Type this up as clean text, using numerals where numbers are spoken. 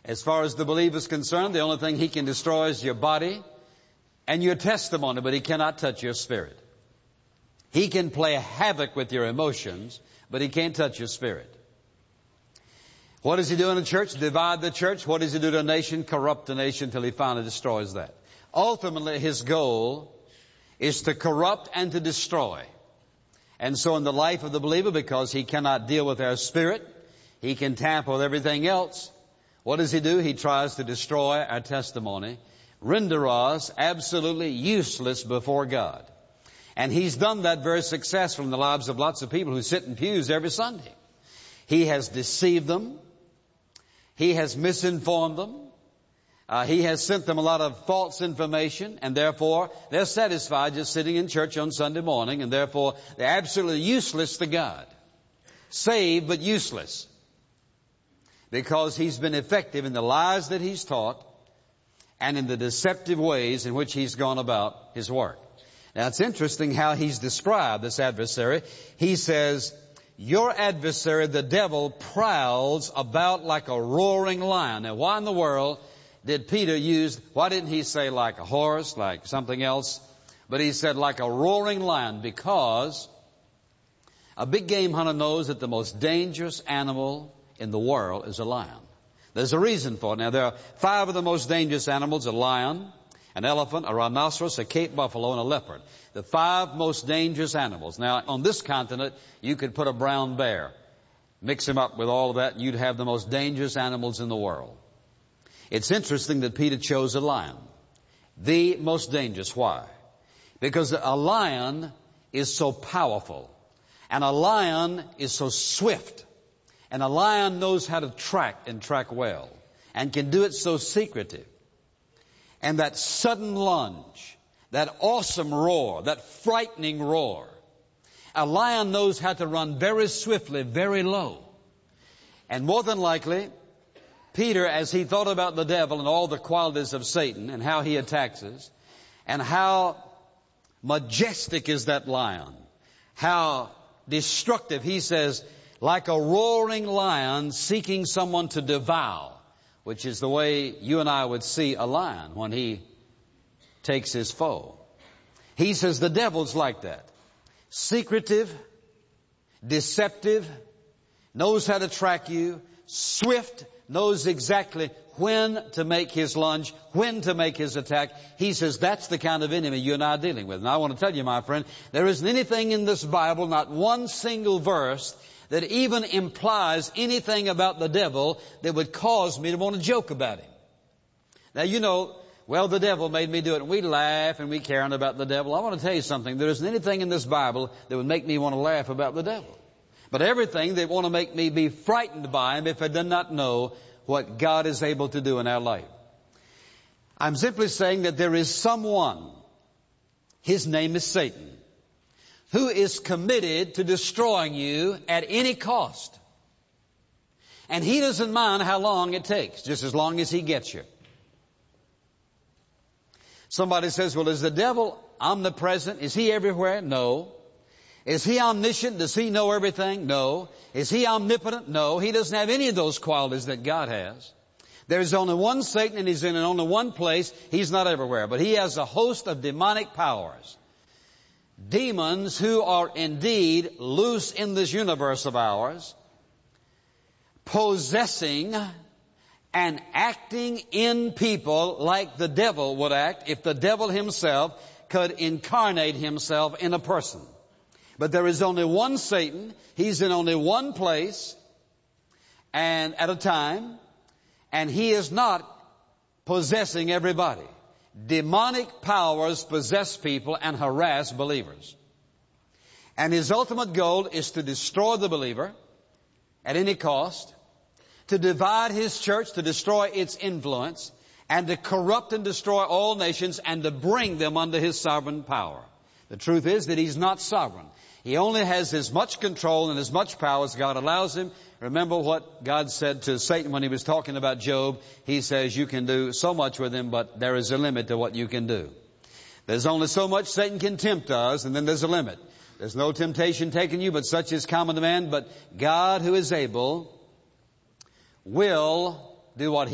As far as the believer is concerned, the only thing he can destroy is your body and your testimony, but he cannot touch your spirit. He can play havoc with your emotions, but he can't touch your spirit. What does he do in a church? Divide the church. What does he do to a nation? Corrupt the nation till he finally destroys that. Ultimately, his goal is to corrupt and to destroy. And so in the life of the believer, because he cannot deal with our spirit, he can tamper with everything else. What does he do? He tries to destroy our testimony, render us absolutely useless before God. And he's done that very successfully in the lives of lots of people who sit in pews every Sunday. He has deceived them. He has misinformed them. He has sent them a lot of false information, and therefore they're satisfied just sitting in church on Sunday morning, and therefore they're absolutely useless to God. Saved but useless. Because he's been effective in the lies that he's taught and in the deceptive ways in which he's gone about his work. Now it's interesting how he's described this adversary. He says, your adversary, the devil, prowls about like a roaring lion. Now why in the world did Peter use, why didn't he say like a horse, like something else? But he said like a roaring lion, because a big game hunter knows that the most dangerous animal in the world is a lion. There's a reason for it. Now there are 5 of the most dangerous animals: a lion, an elephant, a rhinoceros, a Cape buffalo, and a leopard. The 5 most dangerous animals. Now on this continent, you could put a brown bear, mix him up with all of that, and you'd have the most dangerous animals in the world. It's interesting that Peter chose a lion. The most dangerous. Why? Because a lion is so powerful, and a lion is so swift, and a lion knows how to track and track well, and can do it so secretive. And that sudden lunge, that awesome roar, that frightening roar, a lion knows how to run very swiftly, very low. And more than likely, Peter, as he thought about the devil and all the qualities of Satan and how he attacks us, and how majestic is that lion, how destructive, he says, like a roaring lion seeking someone to devour, which is the way you and I would see a lion when he takes his foe. He says the devil's like that. Secretive, deceptive, knows how to track you, swift, knows exactly when to make his lunge, when to make his attack. He says that's the kind of enemy you and I are dealing with. And I want to tell you, my friend, there isn't anything in this Bible, not one single verse, that even implies anything about the devil that would cause me to want to joke about him. Now, you know, well, the devil made me do it. And we laugh and we carry on about the devil. I want to tell you something. There isn't anything in this Bible that would make me want to laugh about the devil. But everything that want to make me be frightened by him if I did not know what God is able to do in our life. I'm simply saying that there is someone, his name is Satan, who is committed to destroying you at any cost. And he doesn't mind how long it takes, just as long as he gets you. Somebody says, well, is the devil omnipresent? Is he everywhere? No. Is he omniscient? Does he know everything? No. Is he omnipotent? No. He doesn't have any of those qualities that God has. There's only one Satan, and he's in only one place. He's not everywhere. But he has a host of demonic powers. Demons who are indeed loose in this universe of ours, possessing and acting in people like the devil would act if the devil himself could incarnate himself in a person. But there is only one Satan. He's in only one place and at a time, and he is not possessing everybody. Demonic powers possess people and harass believers. And his ultimate goal is to destroy the believer at any cost, to divide his church, to destroy its influence, and to corrupt and destroy all nations and to bring them under his sovereign power. The truth is that he's not sovereign. He only has as much control and as much power as God allows him. Remember what God said to Satan when he was talking about Job. He says you can do so much with him, but there is a limit to what you can do. There's only so much Satan can tempt us, and then there's a limit. There's no temptation taken you, but such is common to man. But God, who is able, will do what he